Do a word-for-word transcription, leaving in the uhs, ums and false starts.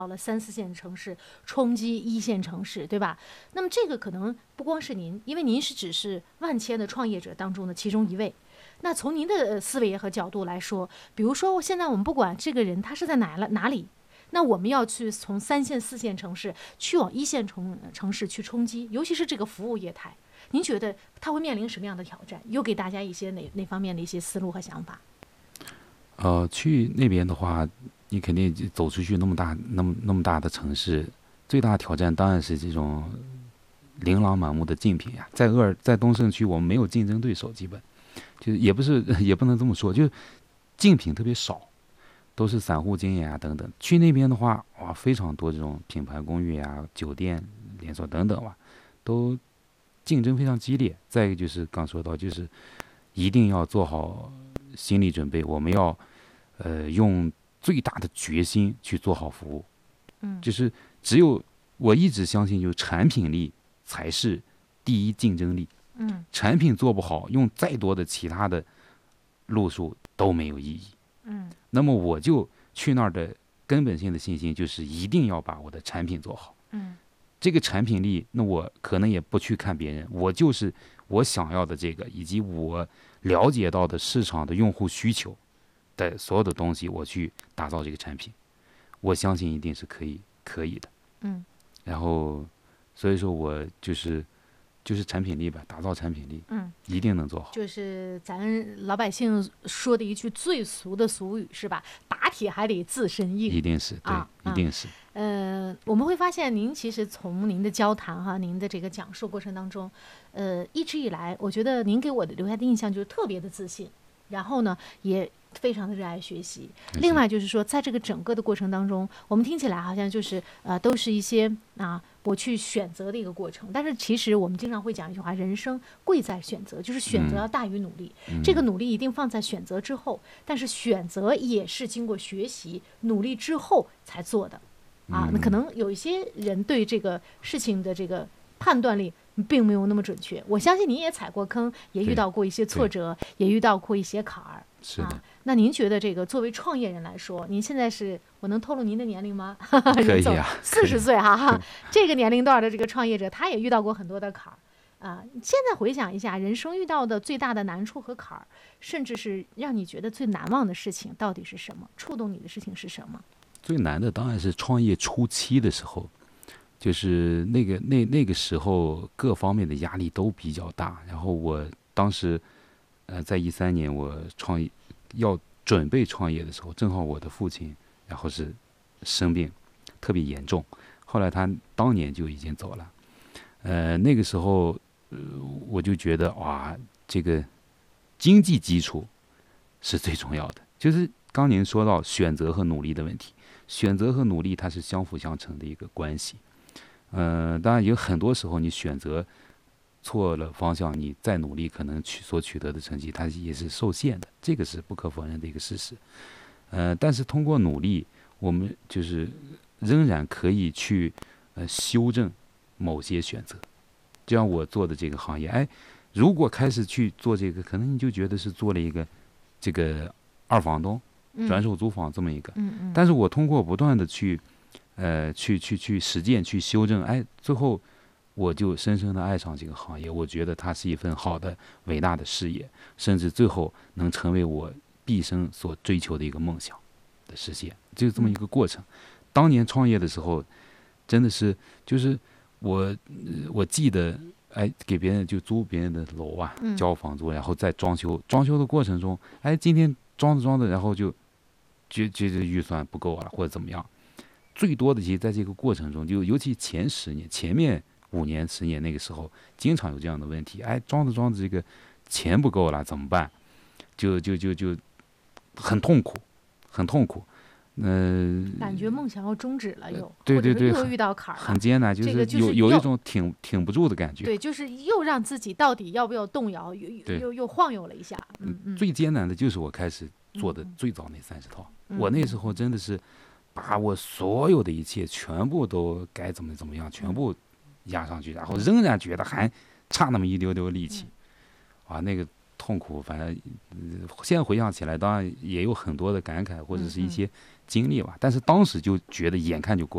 到了三四线城市，冲击一线城市，对吧？那么这个可能不光是您，因为您是只是万千的创业者当中的其中一位。那从您的思维和角度来说，比如说现在我们不管这个人他是在哪了哪里，那我们要去从三线、四线城市去往一线城城市去冲击，尤其是这个服务业态，您觉得他会面临什么样的挑战？又给大家一些哪哪方面的一些思路和想法？ 呃，去那边的话，你肯定走出去那么大、那么那么大的城市，最大的挑战当然是这种琳琅满目的竞品呀。在鄂尔在东胜区，我们没有竞争对手，基本就是也不是也不能这么说，就是竞品特别少，都是散户经营啊等等。去那边的话，哇，非常多这种品牌公寓啊、酒店连锁等等吧，都竞争非常激烈。再一个就是刚说到，就是一定要做好心理准备，我们要呃用最大的决心去做好服务。 嗯， 就是只有我一直相信，就是产品力才是第一竞争力。 嗯， 产品做不好，用再多的其他的路数都没有意义。 嗯， 那么我就去那儿的根本性的信心就是一定要把我的产品做好。 嗯， 这个产品力，那我可能也不去看别人，我就是我想要的这个，以及我了解到的市场的用户需求的所有的东西，我去打造这个产品，我相信一定是可以可以的。 嗯， 然后，所以说我就是就是产品力吧，打造产品力， 嗯， 一定能做好。 就是咱老百姓说的一句最俗的俗语是吧？打铁还得自身硬。 一定是对， 啊一定是。 呃，我们会发现，您其实从您的交谈哈，您的这个讲述过程当中，呃，一直以来，我觉得您给我的留下的印象就是特别的自信，然后呢，也非常的热爱学习。另外就是说，在这个整个的过程当中，我们听起来好像就是呃，都是一些啊，我去选择的一个过程。但是其实我们经常会讲一句话：人生贵在选择，就是选择要大于努力。 嗯、 这个努力一定放在选择之后，但是选择也是经过学习、努力之后才做的。啊，那可能有一些人对这个事情的这个判断力并没有那么准确。我相信您也踩过坑，也遇到过一些挫折，也遇到过一些坎儿。 是的。 啊，那您觉得这个作为创业人来说，您现在是我能透露您的年龄吗？ 可以啊， 四十岁哈哈，这个年龄段的这个创业者，他也遇到过很多的坎儿。啊，现在回想一下，人生遇到的最大的难处和坎儿，甚至是让你觉得最难忘的事情，到底是什么？触动你的事情是什么？ 最难的当然是创业初期的时候，就是那个那那个时候各方面的压力都比较大。然后我当时，呃，在一三年我创业要准备创业的时候，正好我的父亲然后是生病，特别严重，后来他当年就已经走了。呃，那个时候，呃，我就觉得哇，这个经济基础是最重要的，就是刚您说到选择和努力的问题。选择和努力它是相辅相成的一个关系，呃，当然有很多时候你选择错了方向，你再努力可能取所取得的成绩它也是受限的，这个是不可否认的一个事实。呃，但是通过努力，我们就是仍然可以去呃修正某些选择。就像我做的这个行业，哎，如果开始去做这个，可能你就觉得是做了一个这个二房东。转手租房这么一个， 嗯嗯， 但是我通过不断的去，呃，去去去实践、去修正，哎，最后我就深深的爱上这个行业。我觉得它是一份好的、伟大的事业，甚至最后能成为我毕生所追求的一个梦想的实现，就是这么一个过程。当年创业的时候，真的是就是我我记得，哎，给别人就租别人的楼啊，交房租，然后再装修，装修的过程中，哎，今天装着装着，然后就。觉觉得预算不够啊，或者怎么样，最多的其实在这个过程中，就尤其前十年、前面五年、十年那个时候，经常有这样的问题。哎，装着装着这个钱不够了，怎么办？就就就就很痛苦，很痛苦。嗯、呃， 感觉梦想要终止了又， 呃、对对对， 又遇到坎儿了， 很艰难，就是有、 这个、 有一种挺挺不住的感觉。 对，就是又让自己到底要不要动摇，又又又晃悠了一下。嗯嗯， 最艰难的就是我开始做的最早那三十套。 嗯、 我那时候真的是把我所有的一切全部都该怎么怎么样全部压上去，然后仍然觉得还差那么一丢丢力气，啊，那个痛苦，反正、呃、现在回想起来，当然也有很多的感慨或者是一些经历吧，但是当时就觉得眼看就过。